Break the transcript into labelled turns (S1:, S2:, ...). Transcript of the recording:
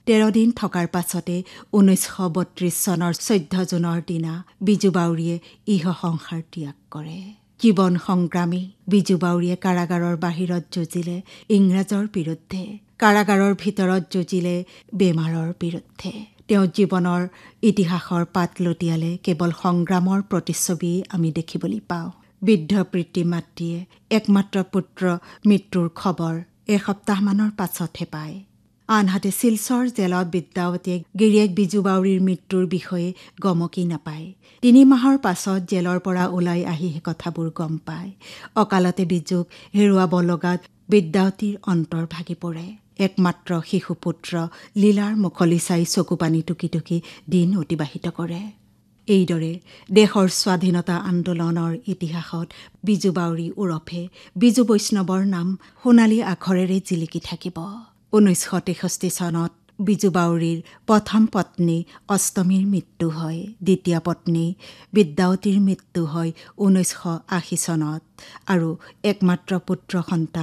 S1: 13 দিন থকাৰ পাছতে 1932 চনৰ 14 জুনৰ দিনা বিজু বাউৰীয়ে ইহ সংসাৰ ত্যাগ কৰে। জীৱন সংগ্ৰামী বিজু বাউৰীয়ে কাৰাগাৰৰ বাহিৰত যুঁজিলে ইংৰাজৰ বিৰুদ্ধে, কাৰাগাৰৰ ভিতৰত যুঁজিলে বেমাৰৰ বিৰুদ্ধে। তেওঁ জীৱনৰ ইতিহাসৰ পাত লুটিয়ালে কেৱল সংগ্ৰামৰ প্ৰতিচ্ছবি আমি দেখিবলৈ পাওঁ। বৃদ্ধ পিতৃ মাতৃয়ে একমাত্ৰ পুত্ৰ মৃত্যুৰ খবৰ এসপ্তাহমানৰ পাছতহে পায়। আনহাতে শিলচৰ জেলত বিদ্যাৱতীয়ে গিৰিয়েক বিজু বাউৰীৰ মৃত্যুৰ বিষয়ে গমকি নাপায়। 3 মাহৰ পাছত জেলৰ পৰা ওলাই আহি সেই কথাবোৰ গম পায়। অকালতে বিজুক হেৰুৱাব লগাত বিদ্যাৱতীৰ অন্তৰ ভাগি পৰে। একমাত্ৰ শিশু পুত্ৰ লীলাৰ মুখলৈ চাই চকুপানী টুকি টুকি দিন অতিবাহিত কৰে। এইদৰে দেশৰ স্বাধীনতা আন্দোলনৰ ইতিহাসত বিজু বাউৰী ওৰফে বিজু বৈষ্ণৱৰ নাম সোণালী আখৰেৰে জিলিকি থাকিব। 1963 চনত বিজু বাউৰীৰ প্ৰথম পত্নী অষ্টমীৰ মৃত্যু হয়। দ্বিতীয় পত্নী বিদ্যাৱতীৰ মৃত্যু হয় 1980 চনত আৰু একমাত্ৰ পুত্ৰ সন্তান